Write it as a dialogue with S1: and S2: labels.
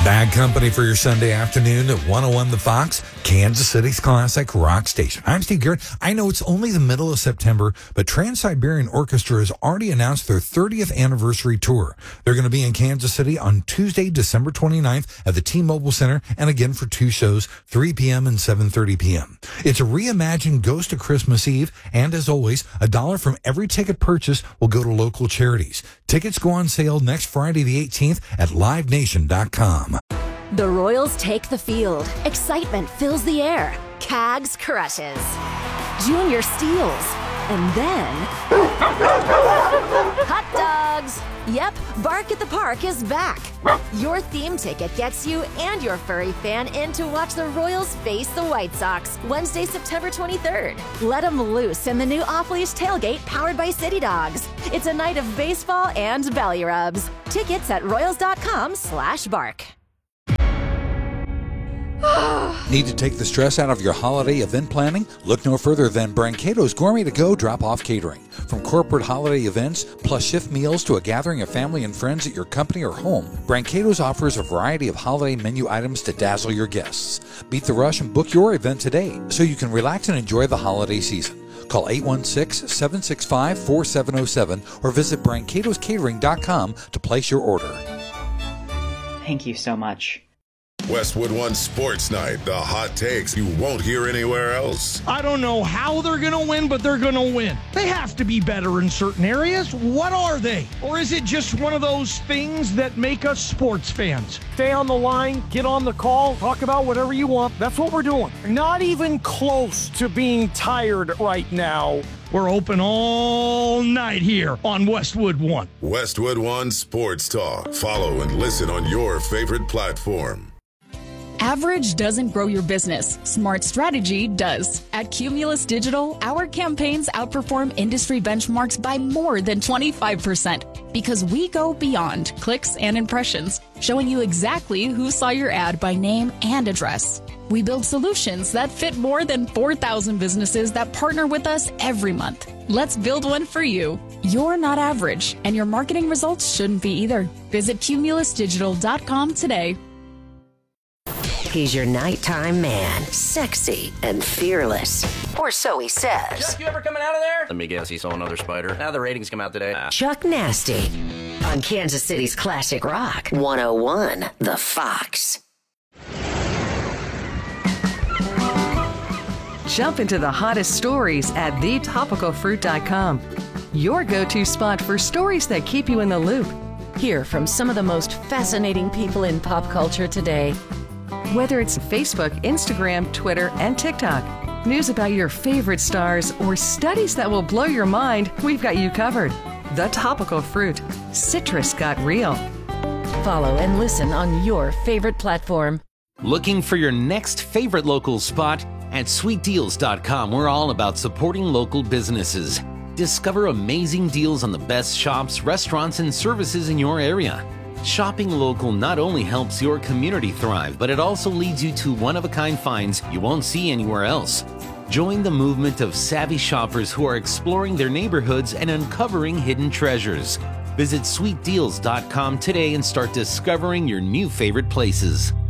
S1: Bad company for your Sunday afternoon at 101 The Fox, Kansas City's classic rock station. I'm Steve Garrett. I know it's only the middle of September, but Trans-Siberian Orchestra has already announced their 30th anniversary tour. They're going to be in Kansas City on Tuesday, December 29th at the T-Mobile Center, and again for two shows, 3 p.m. and 7:30 p.m. It's a reimagined Ghost of Christmas Eve, and as always, $1 from every ticket purchase will go to local charities. Tickets go on sale next Friday the 18th at livenation.com.
S2: The Royals take the field. Excitement fills the air. Cags crushes. Junior steals. And then... hot dogs! Yep, Bark at the Park is back. Your theme ticket gets you and your furry fan in to watch the Royals face the White Sox Wednesday, September 23rd. Let them loose in the new off-leash tailgate powered by City Dogs. It's a night of baseball and belly rubs. Tickets at royals.com/bark.
S1: Need to take the stress out of your holiday event planning? Look no further than Brancato's Gourmet to Go drop-off catering. From corporate holiday events, plus shift meals to a gathering of family and friends at your company or home, Brancato's offers a variety of holiday menu items to dazzle your guests. Beat the rush and book your event today so you can relax and enjoy the holiday season. Call 816-765-4707 or visit brancatoscatering.com to place your order.
S3: Thank you so much.
S4: Westwood One Sports Night, the hot takes you won't hear anywhere else.
S5: I don't know how they're going to win, but they're going to win. They have to be better in certain areas. What are they? Or is it just one of those things that make us sports fans? Stay on the line, get on the call, talk about whatever you want. That's what we're doing. Not even close to being tired right now. We're open all night here on Westwood One.
S4: Westwood One Sports Talk. Follow and listen on your favorite platform.
S6: Average doesn't grow your business. Smart strategy does. At Cumulus Digital, our campaigns outperform industry benchmarks by more than 25% because we go beyond clicks and impressions, showing you exactly who saw your ad by name and address. We build solutions that fit more than 4,000 businesses that partner with us every month. Let's build one for you. You're not average, and your marketing results shouldn't be either. Visit cumulusdigital.com today.
S7: He's your nighttime man, sexy and fearless. Or so he says.
S8: Chuck, you ever coming out of there? Let me guess, he saw another spider. Now the ratings come out today.
S7: Chuck Nasty on Kansas City's classic rock, 101 The Fox.
S9: Jump into the hottest stories at thetopicalfruit.com. Your go-to spot for stories that keep you in the loop.
S10: Hear from some of the most fascinating people in pop culture today.
S9: Whether it's Facebook, Instagram, Twitter, and TikTok, news about your favorite stars, or studies that will blow your mind, we've got you covered. The Topical Fruit. Citrus got real.
S10: Follow and listen on your favorite platform.
S11: Looking for your next favorite local spot? At sweetdeals.com, we're all about supporting local businesses. Discover amazing deals on the best shops, restaurants, and services in your area. Shopping local not only helps your community thrive, but it also leads you to one-of-a-kind finds you won't see anywhere else. Join the movement of savvy shoppers who are exploring their neighborhoods and uncovering hidden treasures. Visit sweetdeals.com today and start discovering your new favorite places.